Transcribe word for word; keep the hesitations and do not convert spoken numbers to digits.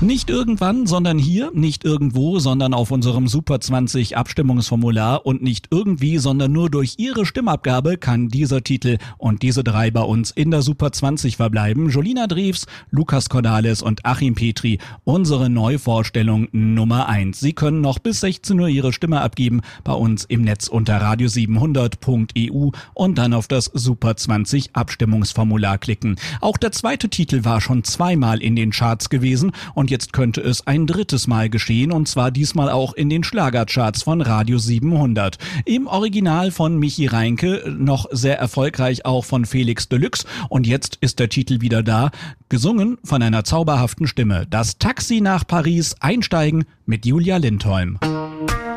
Nicht irgendwann, sondern hier, nicht irgendwo, sondern auf unserem Super zwanzig Abstimmungsformular und nicht irgendwie, sondern nur durch Ihre Stimmabgabe kann dieser Titel und diese drei bei uns in der Super zwanzig verbleiben. Jolina Drews, Lukas Cordalis und Achim Petri, unsere Neuvorstellung Nummer eins. Sie können noch bis sechzehn Uhr Ihre Stimme abgeben bei uns im Netz unter radio siebenhundert punkt e u und dann auf das Super zwanzig Abstimmungsformular klicken. Auch der zweite Titel war schon zweimal in den Charts gewesen und jetzt könnte es ein drittes Mal geschehen, und zwar diesmal auch in den Schlagercharts von Radio siebenhundert. Im Original von Michi Reinke, noch sehr erfolgreich auch von Felix Deluxe, und jetzt ist der Titel wieder da, gesungen von einer zauberhaften Stimme. Das Taxi nach Paris, einsteigen mit Julia Lindholm.